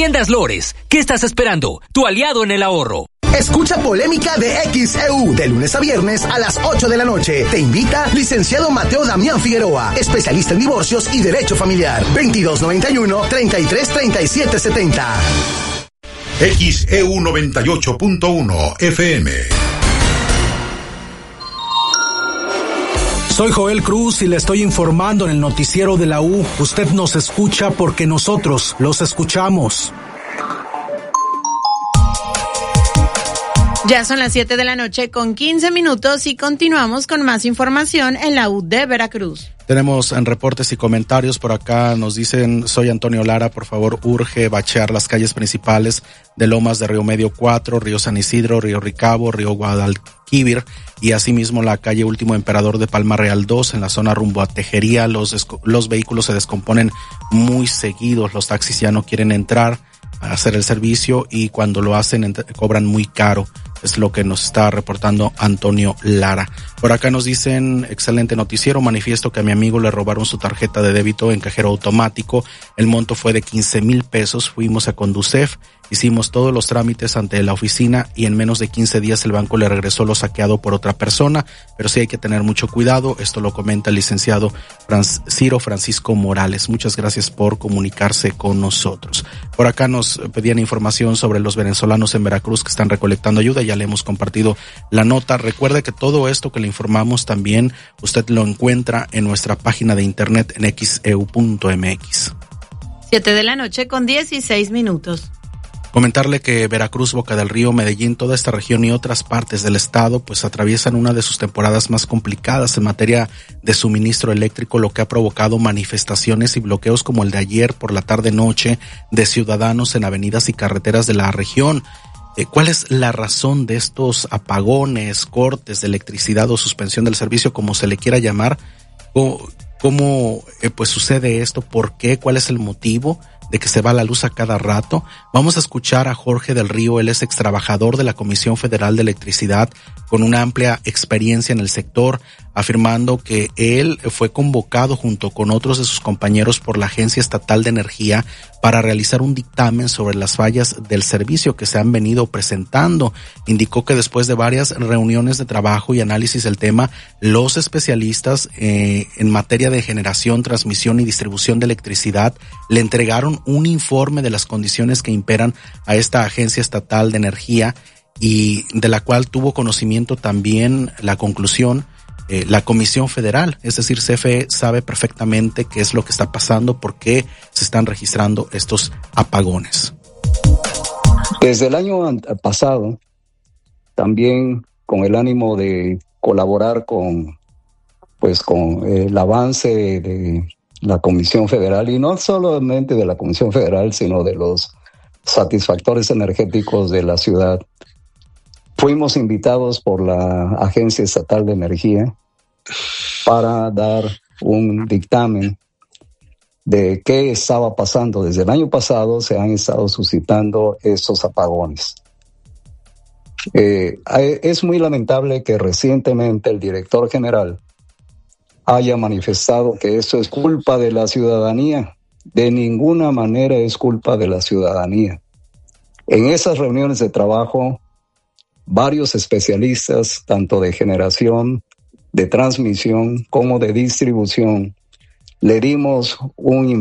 Tiendas Lores, ¿qué estás esperando? Tu aliado en el ahorro. Escucha Polémica de XEU de lunes a viernes a las 8 de la noche. Te invita licenciado Mateo Damián Figueroa, especialista en divorcios y derecho familiar. 2291-333770. XEU 98.1 FM. Soy Joel Cruz y le estoy informando en el noticiero de la U. Usted nos escucha porque nosotros los escuchamos. Ya son las 7 de la noche con 15 minutos y continuamos con más información en la U de Veracruz. Tenemos en reportes y comentarios por acá, nos dicen, soy Antonio Lara, por favor urge bachear las calles principales de Lomas de Río Medio 4, Río San Isidro, Río Ricabo, Río Guadalquivir y asimismo la calle Último Emperador de Palma Real 2 en la zona rumbo a Tejería. Los vehículos se descomponen muy seguidos, los taxis ya no quieren entrar a hacer el servicio y cuando lo hacen cobran muy caro. Es lo que nos está reportando Antonio Lara. Por acá nos dicen, excelente noticiero, manifiesto que a mi amigo le robaron su tarjeta de débito en cajero automático. El monto fue de 15,000 pesos. Fuimos a Conducef, hicimos todos los trámites ante la oficina y en menos de 15 días el banco le regresó lo saqueado por otra persona. Pero sí hay que tener mucho cuidado. Esto lo comenta el licenciado Ciro Francisco Morales. Muchas gracias por comunicarse con nosotros. Por acá nos pedían información sobre los venezolanos en Veracruz que están recolectando ayuda. Ya le hemos compartido la nota. Recuerde que todo esto que le informamos también usted lo encuentra en nuestra página de internet en xeu.mx. 7 de la noche con 16 minutos. Comentarle que Veracruz, Boca del Río, Medellín, toda esta región y otras partes del estado pues atraviesan una de sus temporadas más complicadas en materia de suministro eléctrico, lo que ha provocado manifestaciones y bloqueos como el de ayer por la tarde-noche de ciudadanos en avenidas y carreteras de la región. ¿Cuál es la razón de estos apagones, cortes de electricidad o suspensión del servicio, como se le quiera llamar? ¿Cómo pues sucede esto? ¿Por qué? ¿Cuál es el motivo de que se va la luz a cada rato? Vamos a escuchar a Jorge del Río. Él es extrabajador de la Comisión Federal de Electricidad con una amplia experiencia en el sector, afirmando que él fue convocado junto con otros de sus compañeros por la Agencia Estatal de Energía para realizar un dictamen sobre las fallas del servicio que se han venido presentando. Indicó que después de varias reuniones de trabajo y análisis del tema, los especialistas en materia de generación, transmisión y distribución de electricidad le entregaron un informe de las condiciones que imperan a esta Agencia Estatal de Energía y de la cual tuvo conocimiento también la conclusión la Comisión Federal, es decir, CFE sabe perfectamente qué es lo que está pasando, por qué se están registrando estos apagones. Desde el año pasado, también con el ánimo de colaborar con el avance de la Comisión Federal, y no solamente de la Comisión Federal, sino de los satisfactores energéticos de la ciudad, fuimos invitados por la Agencia Estatal de Energía para dar un dictamen de qué estaba pasando. Desde el año pasado se han estado suscitando estos apagones. Es muy lamentable que recientemente el director general haya manifestado que esto es culpa de la ciudadanía. De ninguna manera es culpa de la ciudadanía. En esas reuniones de trabajo, varios especialistas, tanto de generación, de transmisión, como de distribución, le dimos un